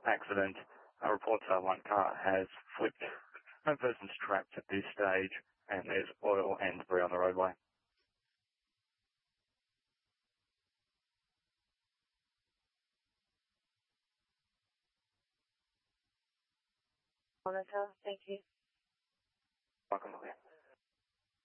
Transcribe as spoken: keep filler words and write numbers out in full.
accident. Uh, reports are one car has flipped. No person's trapped at this stage, and there's oil and debris on the roadway. Thank you. Welcome, Olivia.